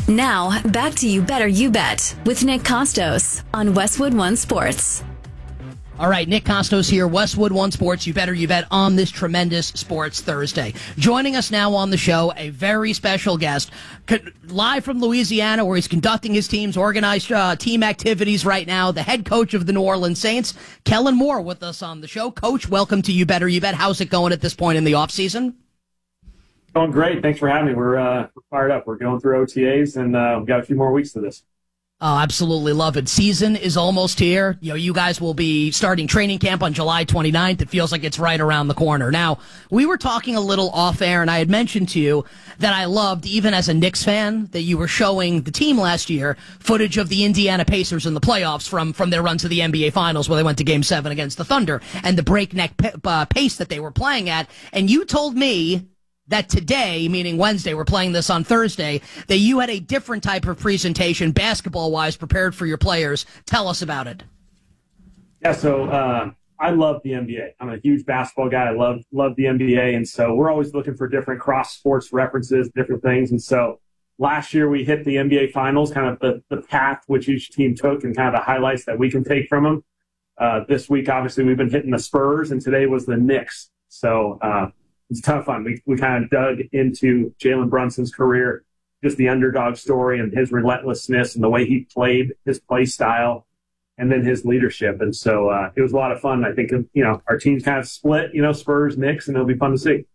Now, back to You Better You Bet with Nick Costos on Westwood One Sports. All right, Nick Costos here, Westwood One Sports, You Better You Bet on this tremendous Sports Thursday. Joining us now on the show, a very special guest, live from Louisiana, where he's conducting his team's organized team activities right now, the head coach of the New Orleans Saints, Kellen Moore, with us on the show. Coach, welcome to You Better You Bet. How's it going at this point in the offseason? Going great. Thanks for having me. We're fired up. We're going through OTAs, and we've got a few more weeks to this. Oh, absolutely love it. Season is almost here. You guys will be starting training camp on July 29th. It feels like it's right around the corner. Now, we were talking a little off air, and I had mentioned to you that I loved, even as a Knicks fan, that you were showing the team last year footage of the Indiana Pacers in the playoffs from their run to the NBA Finals, where they went to Game 7 against the Thunder, and the breakneck pace that they were playing at. And you told me that today, meaning Wednesday, we're playing this on Thursday, that you had a different type of presentation, basketball-wise, prepared for your players. Tell us about it. Yeah, so I love the NBA. I'm a huge basketball guy. I love the NBA, and so we're always looking for different cross-sports references, different things. And so last year we hit the NBA Finals, kind of the path which each team took and kind of the highlights that we can take from them. This week, obviously, we've been hitting the Spurs, and today was the Knicks. So it's tough fun. We kind of dug into Jalen Brunson's career, just the underdog story and his relentlessness and the way he played, his play style, and then his leadership. And so it was a lot of fun. I think, our teams kind of split, Spurs, Knicks, and it'll be fun to see.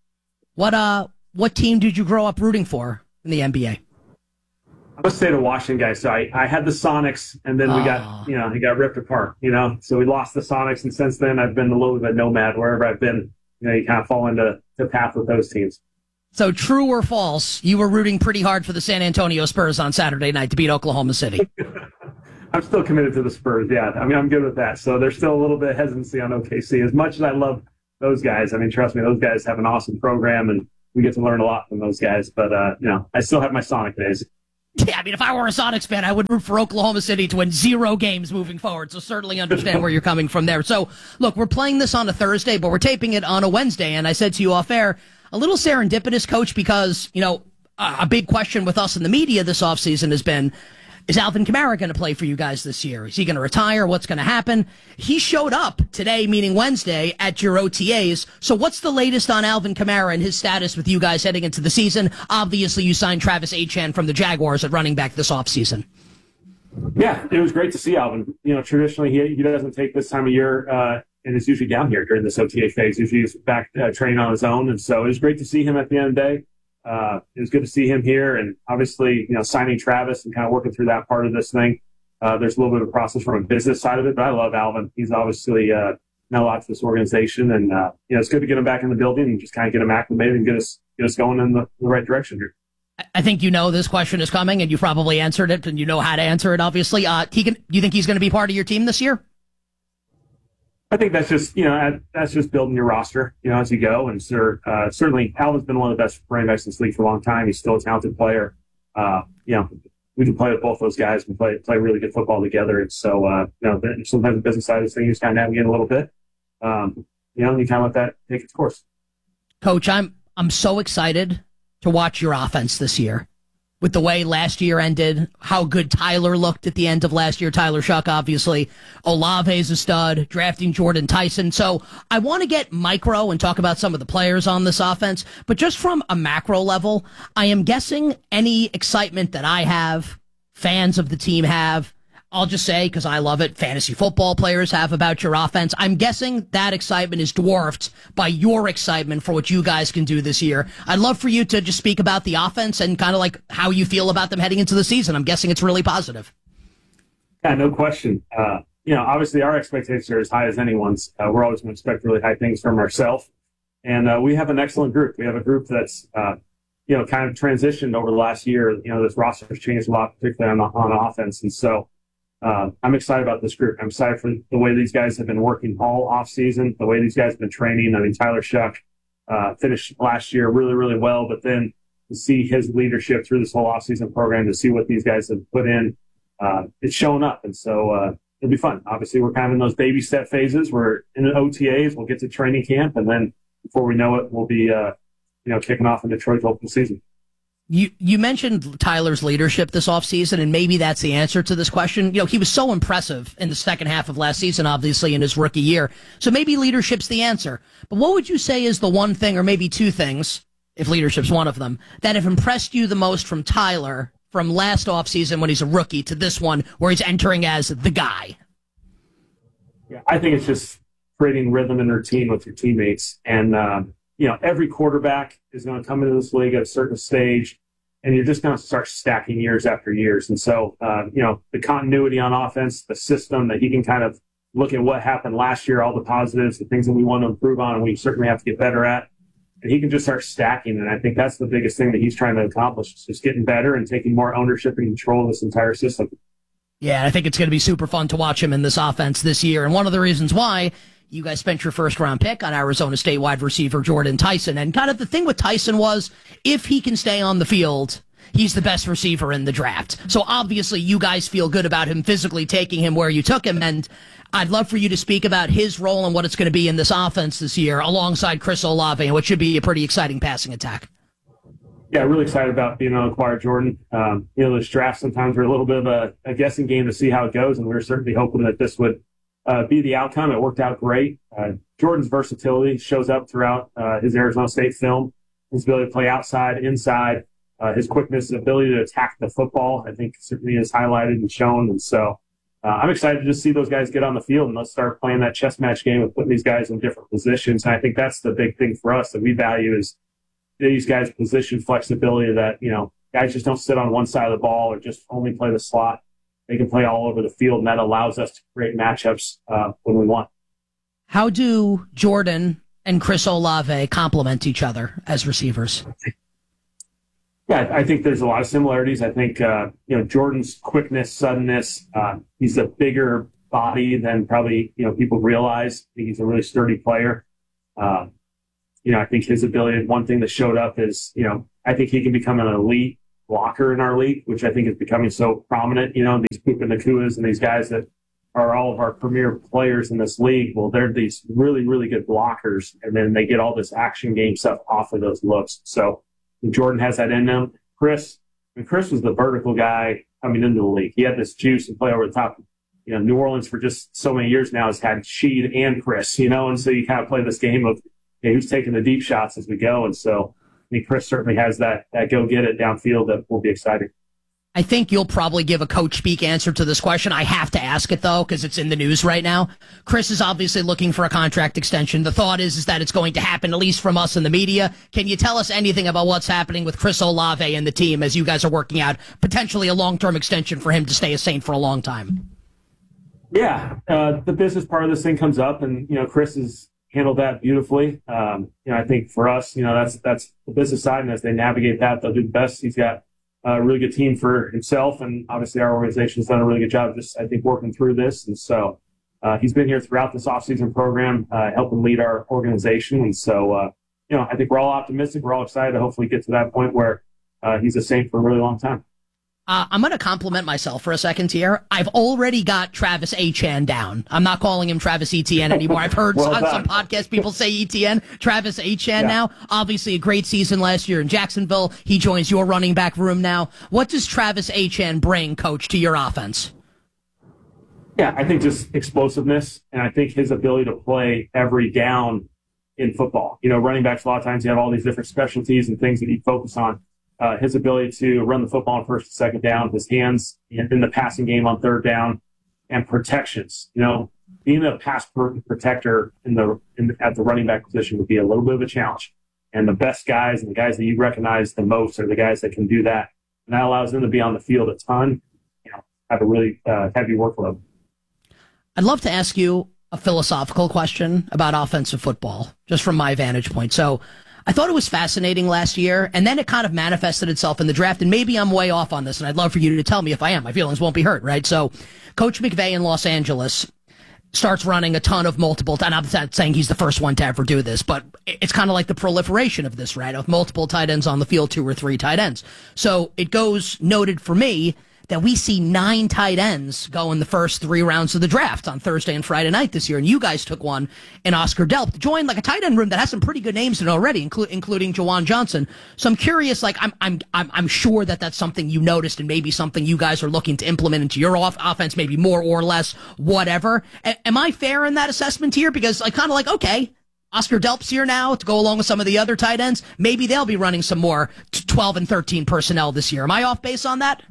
What team did you grow up rooting for in the NBA? I'm a state of Washington guy. So I had the Sonics, and then we got, he got ripped apart, So we lost the Sonics, and since then I've been a little bit of a nomad wherever I've been. You kind of fall into the path with those teams. So true or false, you were rooting pretty hard for the San Antonio Spurs on Saturday night to beat Oklahoma City. I'm still committed to the Spurs, yeah. I mean, I'm good with that. So there's still a little bit of hesitancy on OKC. As much as I love those guys, I mean, trust me, those guys have an awesome program, and we get to learn a lot from those guys. But, I still have my Sonic days. Yeah, I mean, if I were a Sonics fan, I would root for Oklahoma City to win 0 games moving forward, so certainly understand where you're coming from there. So, look, we're playing this on a Thursday, but we're taping it on a Wednesday, and I said to you off air, a little serendipitous, Coach, because, a big question with us in the media this offseason has been, is Alvin Kamara going to play for you guys this year? Is he going to retire? What's going to happen? He showed up today, meaning Wednesday, at your OTAs. So what's the latest on Alvin Kamara and his status with you guys heading into the season? Obviously, you signed Travis Etienne from the Jaguars at running back this offseason. Yeah, it was great to see Alvin. Traditionally, he doesn't take this time of year and is usually down here during this OTA phase. Usually he's back training on his own. And so it was great to see him at the end of the day. It was good to see him here, and obviously, signing Travis and kind of working through that part of this thing. There's a little bit of a process from a business side of it, but I love Alvin. He's obviously meant a lot to this organization, and it's good to get him back in the building and just kind of get him acclimated and get us going in the right direction here. I think this question is coming, and you probably answered it, and you know how to answer it. Obviously, do you think he's going to be part of your team this year? I think that's just, that's just building your roster, as you go. And certainly Alvin's been one of the best running backs in this league for a long time. He's still a talented player. We can play with both those guys and play really good football together. And so, sometimes the business side of this thing, you just kind of navigate a little bit. And you kind of let that take its course. Coach, I'm so excited to watch your offense this year. With the way last year ended, how good Tyler looked at the end of last year. Tyler Shuck, obviously. Olave's a stud, drafting Jordan Tyson. So I want to get micro and talk about some of the players on this offense. But just from a macro level, I am guessing any excitement that I have, fans of the team have, I'll just say, because I love it, fantasy football players have about your offense. I'm guessing that excitement is dwarfed by your excitement for what you guys can do this year. I'd love for you to just speak about the offense and kind of like how you feel about them heading into the season. I'm guessing it's really positive. Yeah, no question. Obviously our expectations are as high as anyone's. We're always going to expect really high things from ourselves. And we have an excellent group. We have a group that's, kind of transitioned over the last year. This roster has changed a lot, particularly on offense. And so, I'm excited about this group. I'm excited for the way these guys have been working all off season, the way these guys have been training. I mean, Tyler Shuck finished last year really, really well, but then to see his leadership through this whole off season program, to see what these guys have put in, it's showing up. And so it'll be fun. Obviously, we're kind of in those baby step phases. We're in the OTAs. We'll get to training camp, and then before we know it, we'll be kicking off in Detroit the open season. You mentioned Tyler's leadership this offseason, and maybe that's the answer to this question. He was so impressive in the second half of last season, obviously, in his rookie year. So maybe leadership's the answer. But what would you say is the one thing, or maybe two things, if leadership's one of them, that have impressed you the most from Tyler from last offseason when he's a rookie to this one where he's entering as the guy? Yeah, I think it's just creating rhythm and routine with your teammates. And, every quarterback is going to come into this league at a certain stage, and you're just going to start stacking years after years. And so, the continuity on offense, the system that he can kind of look at what happened last year, all the positives, the things that we want to improve on, and we certainly have to get better at. And he can just start stacking. And I think that's the biggest thing that he's trying to accomplish, is just getting better and taking more ownership and control of this entire system. Yeah, I think it's going to be super fun to watch him in this offense this year. And one of the reasons why you guys spent your first-round pick on Arizona State wide receiver Jordan Tyson. And kind of the thing with Tyson was, if he can stay on the field, he's the best receiver in the draft. So obviously you guys feel good about him physically taking him where you took him. And I'd love for you to speak about his role and what it's going to be in this offense this year alongside Chris Olave, which should be a pretty exciting passing attack. Yeah, really excited about being able to acquire Jordan. Those drafts sometimes are a little bit of a guessing game to see how it goes, and we were certainly hoping that this would be the outcome. It worked out great. Jordan's versatility shows up throughout his Arizona State film. His ability to play outside, inside, his quickness, his ability to attack the football, I think certainly is highlighted and shown. And so I'm excited to just see those guys get on the field and let's start playing that chess match game of putting these guys in different positions. And I think that's the big thing for us that we value, is these guys' position flexibility, that, guys just don't sit on one side of the ball or just only play the slot. They can play all over the field, and that allows us to create matchups when we want. How do Jordan and Chris Olave complement each other as receivers? Yeah, I think there's a lot of similarities. I think, Jordan's quickness, suddenness, he's a bigger body than probably, people realize. I think he's a really sturdy player. I think his ability, one thing that showed up is, I think he can become an elite blocker in our league, which I think is becoming so prominent. These Puka Nakuas and these guys that are all of our premier players in this league. Well, they're these really, really good blockers, and then they get all this action game stuff off of those looks. So Jordan has that in him. Chris was the vertical guy coming into the league. He had this juice and play over the top. New Orleans for just so many years now has had Sheed and Chris, and so you kind of play this game of who's taking the deep shots as we go. And so I think Chris certainly has that go get it downfield that will be exciting. I think you'll probably give a coach speak answer to this question. I have to ask it, though, because it's in the news right now. Chris is obviously looking for a contract extension. The thought is that it's going to happen, at least from us in the media. Can you tell us anything about what's happening with Chris Olave and the team as you guys are working out potentially a long-term extension for him to stay a Saint for a long time? Yeah, the business part of this thing comes up, and, Chris has handled that beautifully. I think for us, that's the business side, and as they navigate that, they'll do the best. He's got a really good team for himself, and obviously our organization's done a really good job just, I think, working through this. And so he's been here throughout this offseason program, helping lead our organization. And so, I think we're all optimistic. We're all excited to hopefully get to that point where he's a Saint for a really long time. I'm going to compliment myself for a second here. I've already got Travis Etienne down. I'm not calling him Travis Etienne anymore. I've heard on some podcast people say Etienne, Travis Etienne now. Obviously a great season last year in Jacksonville. He joins your running back room now. What does Travis Etienne bring, Coach, to your offense? Yeah, I think just explosiveness, and I think his ability to play every down in football. Running backs, a lot of times you have all these different specialties and things that you focus on. His ability to run the football on first and second down, his hands in the passing game on third down, and protections. Being a pass protector at the running back position would be a little bit of a challenge. And the best guys and the guys that you recognize the most are the guys that can do that. And that allows them to be on the field a ton, have a really heavy workload. I'd love to ask you a philosophical question about offensive football, just from my vantage point. So I thought it was fascinating last year, and then it kind of manifested itself in the draft, and maybe I'm way off on this, and I'd love for you to tell me if I am. My feelings won't be hurt, right? So Coach McVay in Los Angeles starts running a ton of multiple, and I'm not saying he's the first one to ever do this, but it's kind of like the proliferation of this, right, of multiple tight ends on the field, 2 or 3 tight ends. So it goes noted for me that we see 9 tight ends go in the first 3 rounds of the draft on Thursday and Friday night this year. And you guys took one in Oscar Delp to join like a tight end room that has some pretty good names in it already, including Jawan Johnson. So I'm curious, like I'm sure that that's something you noticed and maybe something you guys are looking to implement into your offense, maybe more or less, whatever. Am I fair in that assessment here? Because I kind of like, okay, Oscar Delp's here now to go along with some of the other tight ends. Maybe they'll be running some more 12 and 13 personnel this year. Am I off base on that?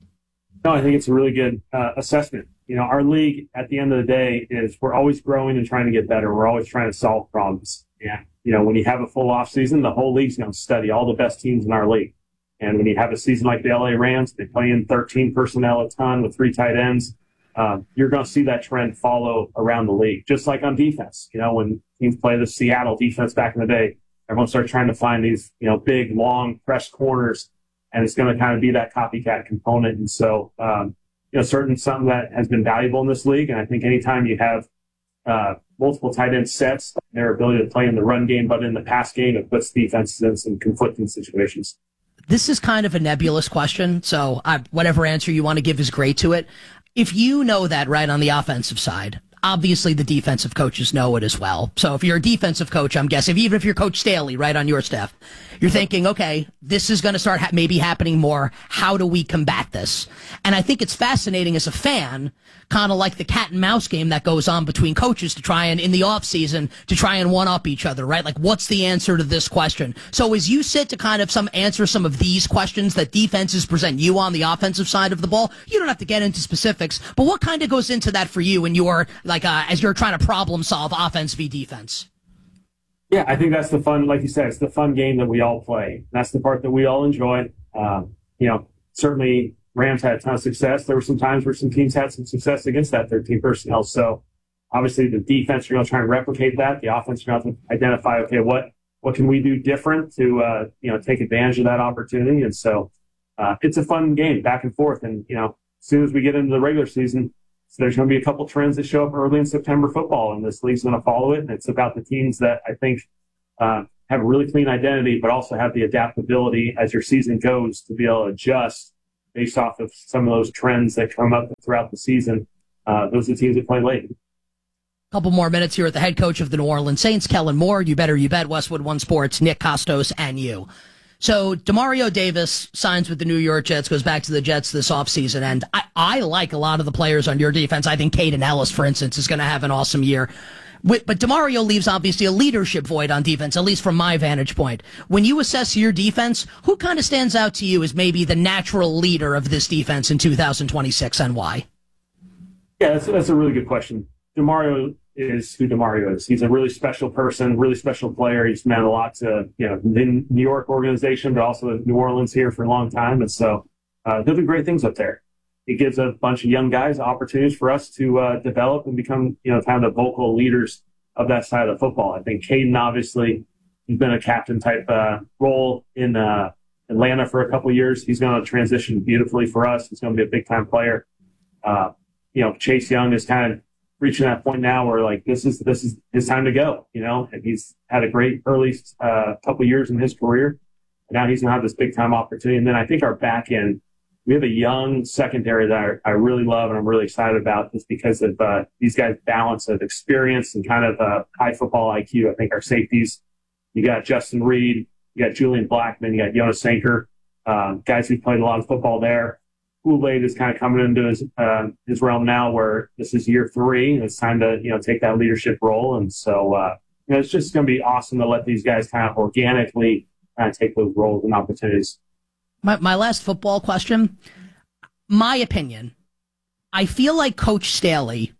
No, I think it's a really good assessment. You know, our league at the end of the day is we're always growing and trying to get better. We're always trying to solve problems. And, you know, when you have a full off season, the whole league's going to study all the best teams in our league. And when you have a season like the LA Rams, they play in 13 personnel a ton with 3 tight ends. You're going to see that trend follow around the league, just like on defense. You know, when teams play the Seattle defense back in the day, everyone started trying to find these, you know, big, long, press corners, and it's going to kind of be that copycat component. And so, you know, certainly something that has been valuable in this league. And I think anytime you have multiple tight end sets, their ability to play in the run game, but in the pass game, it puts defenses in some conflicting situations. This is kind of a nebulous question, so whatever answer you want to give is great to it. If you know that right on the offensive side, obviously the defensive coaches know it as well. So if you're a defensive coach, I'm guessing, even if you're Coach Staley right on your staff, you're thinking, okay, this is going to start maybe happening more. How do we combat this? And I think it's fascinating as a fan, kind of like the cat and mouse game that goes on between coaches to try and, in the off season, to try and one up each other, right? Like, what's the answer to this question? So as you sit to kind of answer some of these questions that defenses present you on the offensive side of the ball, you don't have to get into specifics, but what kind of goes into that for you when you're like, as you're trying to problem solve offense v defense? Yeah, I think that's the fun, like you said, it's the fun game that we all play. That's the part that we all enjoy. You know, certainly Rams had a ton of success. There were some times where some teams had some success against that 13 personnel. So obviously the defense, you're going to try and replicate that. The offense, you're going to identify, okay, what can we do different to, you know, take advantage of that opportunity? And so it's a fun game back and forth. And, you know, as soon as we get into the regular season, so there's going to be a couple trends that show up early in September football, and this league's going to follow it. And it's about the teams that I think have a really clean identity, but also have the adaptability as your season goes to be able to adjust based off of some of those trends that come up throughout the season. Those are the teams that play late. Couple more minutes here with the head coach of the New Orleans Saints, Kellen Moore. You better, you bet. Westwood One Sports, Nick Kostos, and you. So Demario Davis signs with the New York Jets, goes back to the Jets this offseason, and I like a lot of the players on your defense. I think Caden Ellis, for instance, is going to have an awesome year. But Demario leaves, obviously, a leadership void on defense, at least from my vantage point. When you assess your defense, who kind of stands out to you as maybe the natural leader of this defense in 2026, and why? Yeah, that's a really good question. Demario is who Demario is. He's a really special person, really special player. He's meant a lot to, you know, the New York organization, but also New Orleans here for a long time. And so they're doing great things up there. It gives a bunch of young guys opportunities for us to develop and become, you know, kind of the vocal leaders of that side of the football. I think Caden, obviously, he's been a captain type role in Atlanta for a couple of years. He's going to transition beautifully for us. He's going to be a big time player. You know, Chase Young is kind of reaching that point now where, like, this is his time to go, you know, and he's had a great early couple of years in his career. And now he's going to have this big time opportunity. And then I think our back end, we have a young secondary that I really love and I'm really excited about, just because of these guys' balance of experience and kind of high football IQ. I think our safeties, you got Justin Reed, you got Julian Blackman, you got Jonas Sanker, guys who've played a lot of football there. Kool-Aid is kind of coming into his realm now, where this is year 3 and it's time to, you know, take that leadership role. And so, you know, it's just going to be awesome to let these guys kind of organically kind of take those roles and opportunities. My last football question, my opinion, I feel like Coach Staley,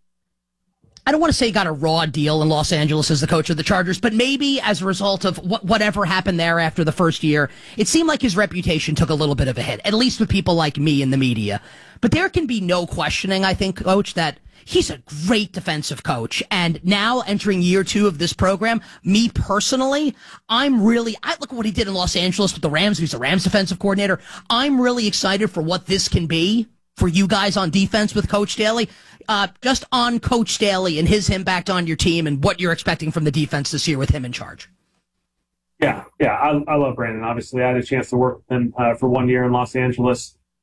I don't want to say got a raw deal in Los Angeles as the coach of the Chargers, but maybe as a result of whatever happened there after the first year, it seemed like his reputation took a little bit of a hit, at least with people like me in the media. But there can be no questioning, I think, Coach, that he's a great defensive coach. And now entering year 2 of this program, me personally, I look at what he did in Los Angeles with the Rams. He's the Rams defensive coordinator. I'm really excited for what this can be for you guys on defense with Coach Staley. Just on Coach Staley and his impact on your team and what you're expecting from the defense this year with him in charge. Yeah, I love Brandon. Obviously, I had a chance to work with him for 1 year in Los Angeles.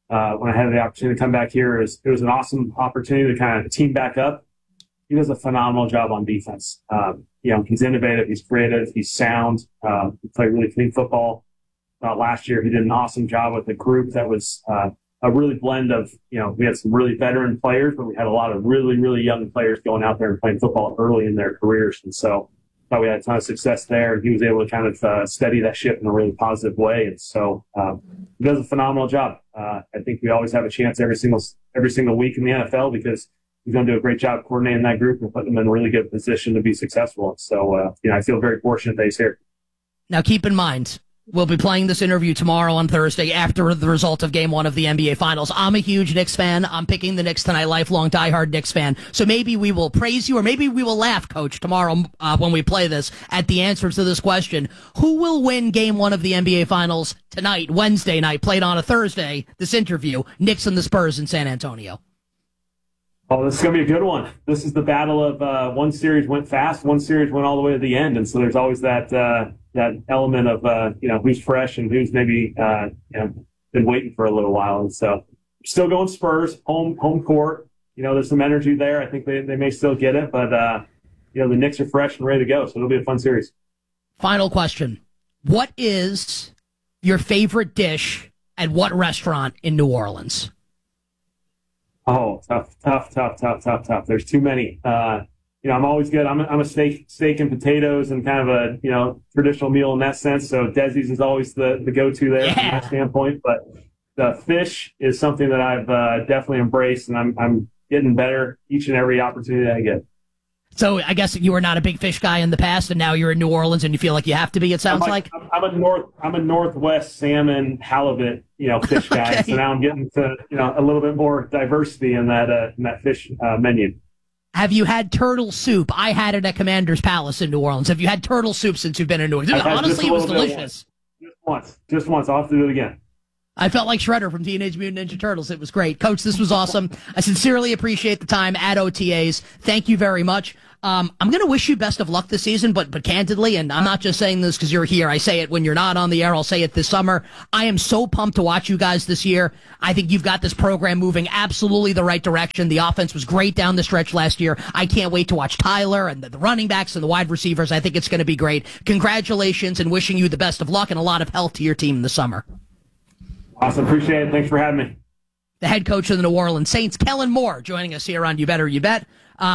when I had the opportunity to come back here. It was an awesome opportunity to kind of team back up. He does a phenomenal job on defense. He's innovative, he's creative, he's sound. He played really clean football. Last year, he did an awesome job with a group that was a really blend of, we had some really veteran players, but we had a lot of really, really young players going out there and playing football early in their careers. And so I thought we had a ton of success there, and he was able to kind of steady that ship in a really positive way. And so he does a phenomenal job. I think we always have a chance every single week in the NFL because he's going to do a great job coordinating that group and putting them in a really good position to be successful. So, I feel very fortunate that he's here. Now, keep in mind, we'll be playing this interview tomorrow on Thursday after the result of Game 1 of the NBA Finals. I'm a huge Knicks fan. I'm picking the Knicks tonight, lifelong diehard Knicks fan. So maybe we will praise you, or maybe we will laugh, Coach, tomorrow when we play this at the answer to this question. Who will win Game 1 of the NBA Finals tonight, Wednesday night, played on a Thursday, this interview, Knicks and the Spurs in San Antonio? Oh, this is going to be a good one. This is the battle of one series went fast, one series went all the way to the end. And so there's always that element of, who's fresh and who's maybe, been waiting for a little while. And so still going Spurs, home court. There's some energy there. I think they may still get it, but, the Knicks are fresh and ready to go. So it'll be a fun series. Final question. What is your favorite dish at what restaurant in New Orleans? Oh, tough. There's too many. I'm always good. I'm a steak and potatoes and kind of a, traditional meal in that sense. So Desi's is always the go-to there from that standpoint. But the fish is something that I've definitely embraced, and I'm getting better each and every opportunity I get. So I guess you were not a big fish guy in the past, and now you're in New Orleans, and you feel like you have to be. It sounds like I'm a Northwest salmon halibut, fish guy. Okay. So now I'm getting to a little bit more diversity in that fish menu. Have you had turtle soup? I had it at Commander's Palace in New Orleans. Have you had turtle soup since you've been in New Orleans? Honestly, it was delicious. Just once. I'll have to do it again. I felt like Shredder from Teenage Mutant Ninja Turtles. It was great. Coach, this was awesome. I sincerely appreciate the time at OTAs. Thank you very much. I'm going to wish you best of luck this season, but candidly, and I'm not just saying this because you're here. I say it when you're not on the air. I'll say it this summer. I am so pumped to watch you guys this year. I think you've got this program moving absolutely the right direction. The offense was great down the stretch last year. I can't wait to watch Tyler and the running backs and the wide receivers. I think it's going to be great. Congratulations, and wishing you the best of luck and a lot of health to your team in the summer. Awesome. Appreciate it. Thanks for having me. The head coach of the New Orleans Saints, Kellen Moore, joining us here on You Better You Bet.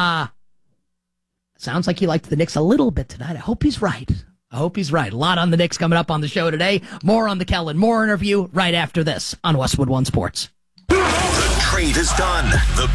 Sounds like he liked the Knicks a little bit tonight. I hope he's right. A lot on the Knicks coming up on the show today. More on the Kellen Moore interview right after this on Westwood One Sports. The trade is done. The